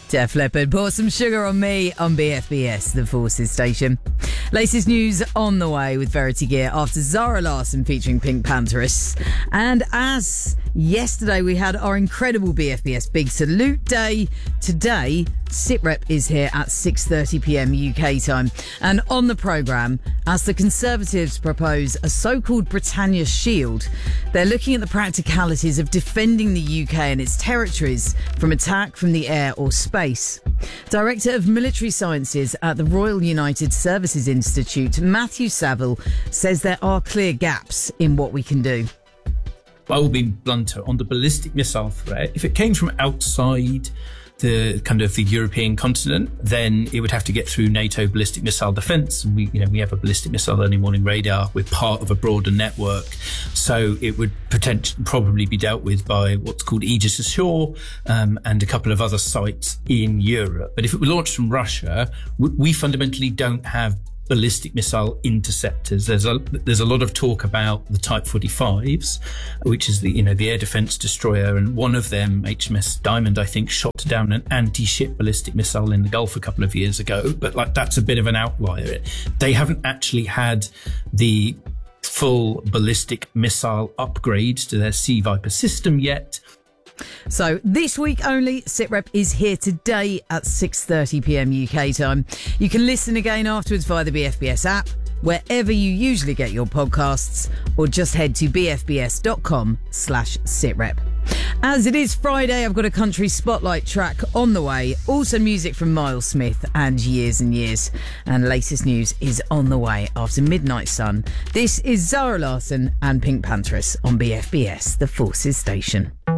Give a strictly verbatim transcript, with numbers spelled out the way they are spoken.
Def Leppard, Pour Some Sugar on Me on B F B S, the Forces station. Latest news on the way with Verity Gear after Zara Larsson featuring Pink Panthers. And as yesterday we had our incredible B F B S Big Salute Day, today SitRep is here at six thirty p m U K time. And on the programme, as the Conservatives propose a so-called Britannia Shield, they're looking at the practicalities of defending the U K and its territories from attack from the air or space. Director of Military Sciences at the Royal United Services Institute, Matthew Saville, says there are clear gaps in what we can do. I will be blunter on the ballistic missile threat. If it came from outside the kind of the European continent, then it would have to get through NATO ballistic missile defence. And we, you know, we have a ballistic missile early warning radar. We're part of a broader network, so it would potentially probably be dealt with by what's called Aegis Ashore um, and a couple of other sites in Europe. But if it were launched from Russia, we, we fundamentally don't have ballistic missile interceptors. There's a there's a lot of talk about the Type forty-fives, which is the you know the air defence destroyer, and one of them, H M S Diamond, I think, shot down an anti-ship ballistic missile in the Gulf a couple of years ago. But like that's a bit of an outlier. They haven't actually had the full ballistic missile upgrades to their Sea Viper system yet. So this week only, SitRep is here today at six thirty p m U K time. You can listen again afterwards via the B F B S app, wherever you usually get your podcasts, or just head to bfbs.com slash sitrep. As it is Friday, I've got a country spotlight track on the way. Also music from Miles Smith and Years and Years. And latest news is on the way after Midnight Sun. This is Zara Larsson and Pink Panthers on B F B S, the Forces station.